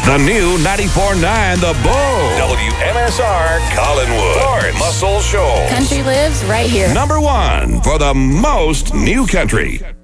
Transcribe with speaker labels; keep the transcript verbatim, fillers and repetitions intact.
Speaker 1: The new ninety-four point nine The Bull.
Speaker 2: W M S R Collinwood. Florence Muscle Shoals.
Speaker 3: Country lives right here.
Speaker 1: Number one for the most new country.